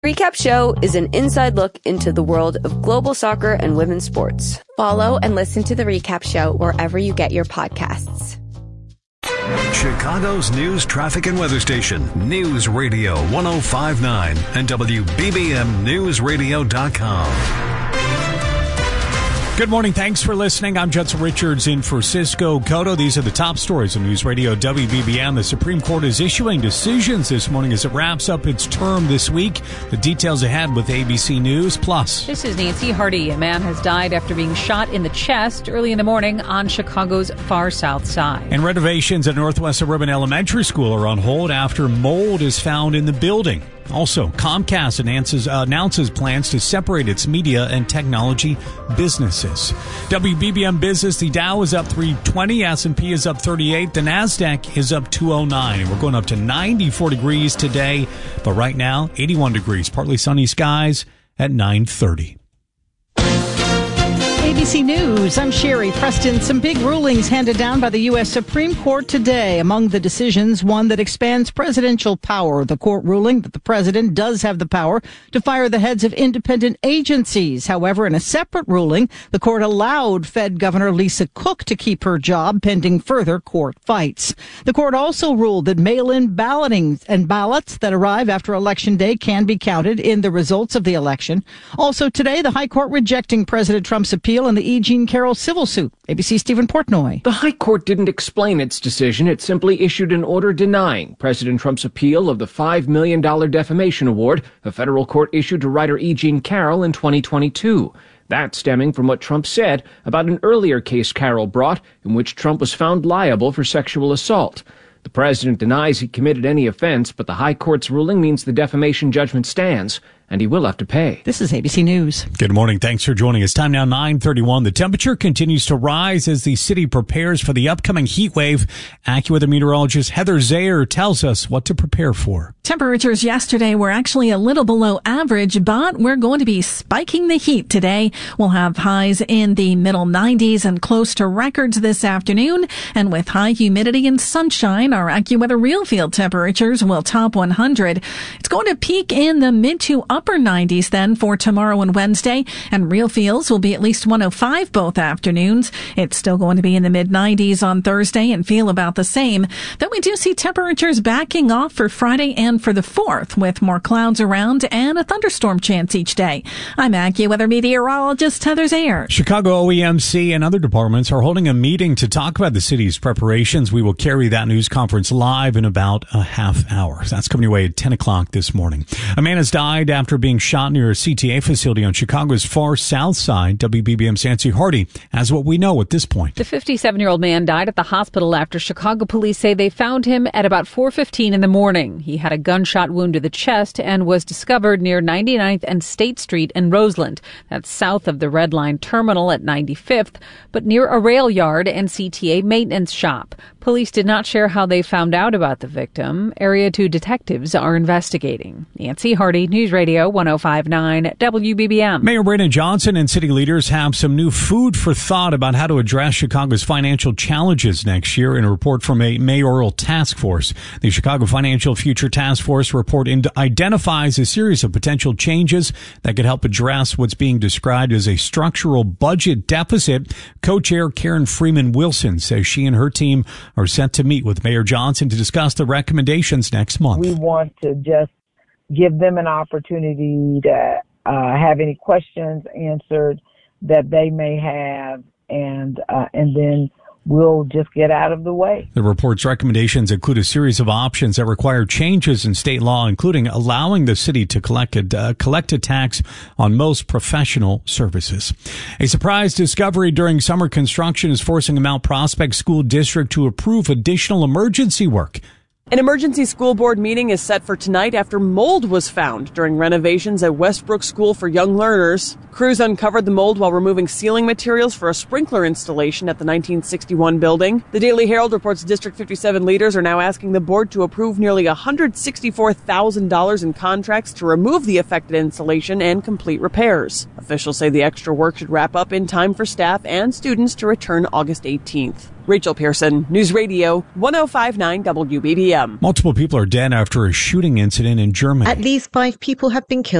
Recap Show is an inside look into the world of global soccer and women's sports. Follow and listen to The Recap Show wherever you get your podcasts. Chicago's news, traffic, and weather station, News Radio 105.9 and WBBMNewsRadio.com. Good morning. Thanks for listening. I'm Judson Richards in for Cisco Cotto. These are the top stories on News Radio WBBM. The Supreme Court is issuing decisions this morning as it wraps up its term this week. The details ahead with ABC News Plus. This is Nancy Hardy. A man has died after being shot in the chest early in the morning on Chicago's far south side. And renovations at Northwest Suburban Elementary School are on hold after mold is found in the building. Also, Comcast announces plans to separate its media and technology businesses. WBBM Business, the Dow is up 320, S&P is up 38, the NASDAQ is up 209. We're going up to 94 degrees today, but right now, 81 degrees, partly sunny skies at 9:30. ABC News, I'm Sherry Preston. Some big rulings handed down by the U.S. Supreme Court today. Among the decisions, one that expands presidential power. The court ruling that the president does have the power to fire the heads of independent agencies. However, in a separate ruling, the court allowed Fed Governor Lisa Cook to keep her job pending further court fights. The court also ruled that mail-in balloting and ballots that arrive after Election Day can be counted in the results of the election. Also today, the High Court rejecting President Trump's appeal in the E. Jean Carroll civil suit. ABC Stephen Portnoy. The High Court didn't explain its decision. It simply issued an order denying President Trump's appeal of the $5 million defamation award a federal court issued to writer E. Jean Carroll in 2022. That stemming from what Trump said about an earlier case Carroll brought in which Trump was found liable for sexual assault. The president denies he committed any offense, but the High Court's ruling means the defamation judgment stands, and he will have to pay. This is ABC News. Good morning. Thanks for joining us. Time now 9:31. The temperature continues to rise as the city prepares for the upcoming heat wave. AccuWeather meteorologist Heather Zayer tells us what to prepare for. Temperatures yesterday were actually a little below average, but we're going to be spiking the heat today. We'll have highs in the middle 90s and close to records this afternoon. And with high humidity and sunshine, our AccuWeather real field temperatures will top 100. It's going to peak in the mid to upper 90s then for tomorrow and Wednesday, and real fields will be at least 105 both afternoons. It's still going to be in the mid 90s on Thursday and feel about the same. Then we do see temperatures backing off for Friday and for the 4th with more clouds around and a thunderstorm chance each day. I'm AccuWeather meteorologist Heather Zayer. Chicago OEMC and other departments are holding a meeting to talk about the city's preparations. We will carry that news conference live in about a half hour. That's coming your way at 10 o'clock this morning. A man has died after being shot near a CTA facility on Chicago's far south side. WBBM's Nancy Hardy has what we know at this point. The 57-year-old man died at the hospital after Chicago police say they found him at about 4:15 in the morning. He had a gunshot wound to the chest and was discovered near 99th and State Street in Roseland. That's south of the Red Line terminal at 95th, but near a rail yard and CTA maintenance shop. Police did not share how they found out about the victim. Area 2 detectives are investigating. Nancy Hardy, News Radio 105.9 WBBM. Mayor Brandon Johnson and city leaders have some new food for thought about how to address Chicago's financial challenges next year in a report from a mayoral task force. The Chicago Financial Future Task Force report identifies a series of potential changes that could help address what's being described as a structural budget deficit. Co-chair Karen Freeman Wilson says she and her team are set to meet with Mayor Johnson to discuss the recommendations next month. We want to just give them an opportunity to have any questions answered that they may have, and then we'll just get out of the way. The report's recommendations include a series of options that require changes in state law, including allowing the city to collect a tax on most professional services. A surprise discovery during summer construction is forcing a Mount Prospect School District to approve additional emergency work. An emergency school board meeting is set for tonight after mold was found during renovations at Westbrook School for Young Learners. Crews uncovered the mold while removing ceiling materials for a sprinkler installation at the 1961 building. The Daily Herald reports District 57 leaders are now asking the board to approve nearly $164,000 in contracts to remove the affected installation and complete repairs. Officials say the extra work should wrap up in time for staff and students to return August 18th. Rachel Pearson, News Radio 105.9 WBBM. Multiple people are dead after a shooting incident in Germany. At least 5 people have been killed.